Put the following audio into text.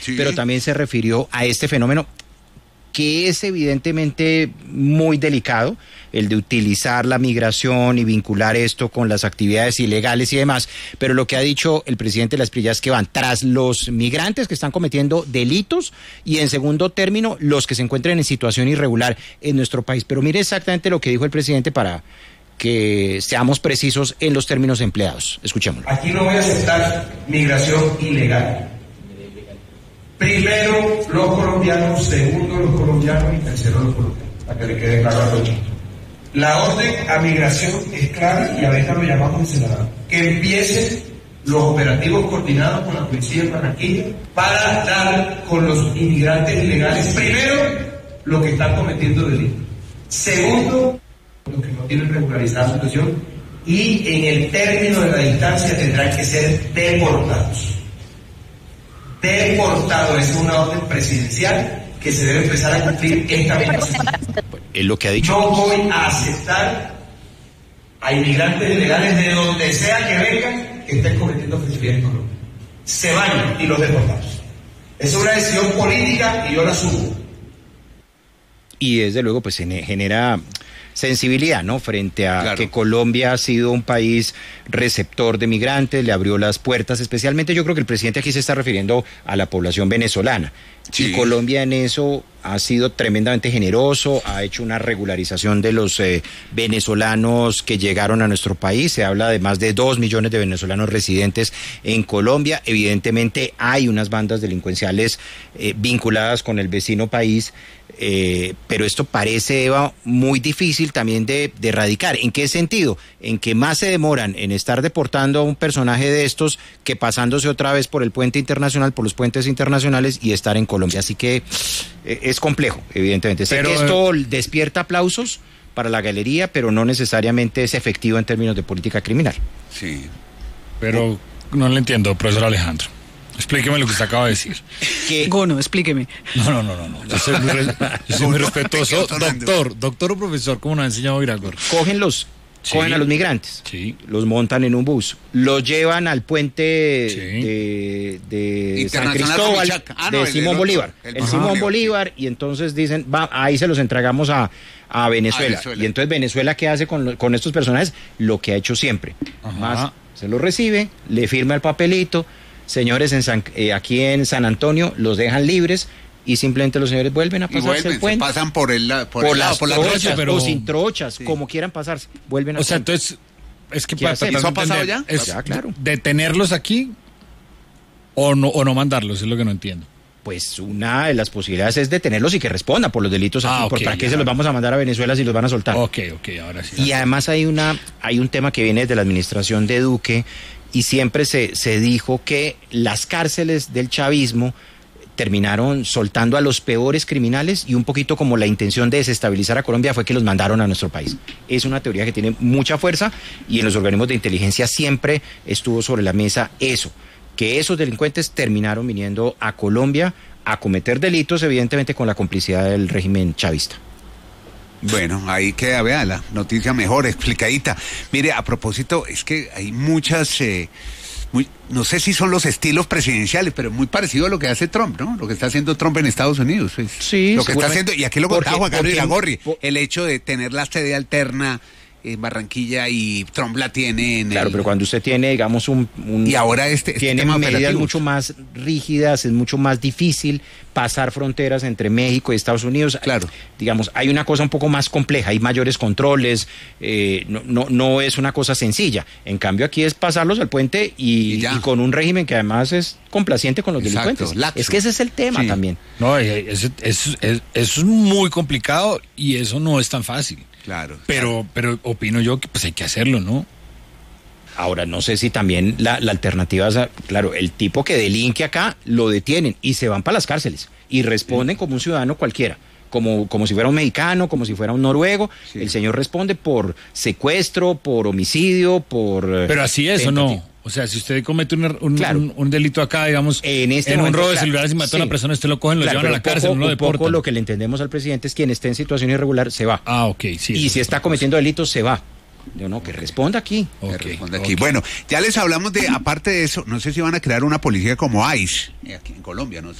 sí, pero también se refirió a este fenómeno que es evidentemente muy delicado, el de utilizar la migración y vincular esto con las actividades ilegales y demás, pero lo que ha dicho el presidente de las Espriella es que van tras los migrantes que están cometiendo delitos y en segundo término los que se encuentren en situación irregular en nuestro país. Pero mire exactamente lo que dijo el presidente para que seamos precisos en los términos empleados. Escuchémoslo. Aquí no voy a aceptar migración ilegal. Primero los colombianos, segundo los colombianos y tercero los colombianos, para que le quede claro a todos. La orden a migración es clara y a veces lo llamamos encerrado. Que empiecen los operativos coordinados con la policía de Barranquilla para dar con los inmigrantes ilegales, primero, los que están cometiendo delitos. Segundo, los que no tienen regularizada su situación y en el término de la distancia tendrán que ser deportados. Deportado, es una orden presidencial que se debe empezar a cumplir esta misma semana. Es lo que ha dicho. No voy a aceptar a inmigrantes ilegales de donde sea que vengan que estén cometiendo fechorías en Colombia. Se van y los deportamos. Es una decisión política y yo la asumo. Y desde luego pues se genera sensibilidad, ¿no? Frente a claro, que Colombia ha sido un país receptor de migrantes, le abrió las puertas, especialmente yo creo que el presidente aquí se está refiriendo a la población venezolana. Sí. Y Colombia en eso ha sido tremendamente generoso, ha hecho una regularización de los venezolanos que llegaron a nuestro país. Se habla de más de 2 millones de venezolanos residentes en Colombia. Evidentemente hay unas bandas delincuenciales vinculadas con el vecino país, pero esto parece, Eva, muy difícil también de erradicar. ¿En qué sentido? En que más se demoran en estar deportando a un personaje de estos que pasándose otra vez por el puente internacional, por los puentes internacionales y estar en Colombia. Así que es complejo, evidentemente. Sé que esto despierta aplausos para la galería, pero no necesariamente es efectivo en términos de política criminal. Sí. Pero no le entiendo, profesor Alejandro. Explíqueme lo que usted acaba de decir. Gono, explíqueme. No. Yo soy muy respetuoso. Doctor o profesor, ¿cómo nos ha enseñado Iragor? Cogen a los migrantes, los montan en un bus, los llevan al puente de San Cristóbal, de Simón Bolívar, el Simón Bolívar, y entonces dicen, ahí se los entregamos a Venezuela. Y entonces Venezuela, ¿qué hace con estos personajes? Lo que ha hecho siempre. Más se los recibe, le firma el papelito, señores, aquí en San Antonio los dejan libres, y simplemente los señores vuelven a pasarse el puente. Pasan por la trocha, pero o sin trochas, como quieran pasarse, vuelven a O sea, entonces, es que ¿eso ha pasado ya? ¿Es claro. detenerlos aquí o no mandarlos? Es lo que no entiendo. Pues una de las posibilidades es detenerlos y que respondan por los delitos aquí. ¿Para qué se los vamos a mandar a Venezuela si los van a soltar? Ok, ahora sí. Y además hay un tema que viene desde la administración de Duque, y siempre se dijo que las cárceles del chavismo terminaron soltando a los peores criminales, y un poquito como la intención de desestabilizar a Colombia fue que los mandaron a nuestro país. Es una teoría que tiene mucha fuerza, y en los organismos de inteligencia siempre estuvo sobre la mesa eso, que esos delincuentes terminaron viniendo a Colombia a cometer delitos, evidentemente con la complicidad del régimen chavista. Bueno, ahí queda, vea, la noticia mejor explicadita. Mire, a propósito, es que hay muchas... no sé si son los estilos presidenciales, pero muy parecido a lo que hace Trump, ¿no? Lo que está haciendo Trump en Estados Unidos. Sí, lo que está haciendo, y aquí lo contaba Juan Carlos Iragorri, el hecho de tener la sede alterna en Barranquilla y Trump la tiene en Claro, pero cuando usted tiene, digamos, y ahora tiene medidas mucho más rígidas, es mucho más difícil pasar fronteras entre México y Estados Unidos. Claro. Digamos, hay una cosa un poco más compleja, hay mayores controles, no es una cosa sencilla. En cambio, aquí es pasarlos al puente y con un régimen que además es complaciente con los delincuentes. Es que ese es el tema también. No, eso es muy complicado y eso no es tan fácil. Claro. Pero opino yo que pues hay que hacerlo, ¿no? Ahora, no sé si también la alternativa es, claro, el tipo que delinque acá, lo detienen y se van para las cárceles y responden como un ciudadano cualquiera, como si fuera un mexicano, como si fuera un noruego. El señor responde por secuestro, por homicidio, por... Pero así es, ¿o no? O sea, si usted comete un delito acá, digamos, en un robo de celulares y mata a una persona, usted lo cogen, lo llevan a la cárcel, no lo deportan. Un poco lo que le entendemos al presidente es quien esté en situación irregular, se va. Ok, sí. Y si está cometiendo delitos, se va. Que responda aquí. Okay. Bueno, ya les hablamos de, aparte de eso, no sé si van a crear una policía como ICE, aquí en Colombia, ¿no?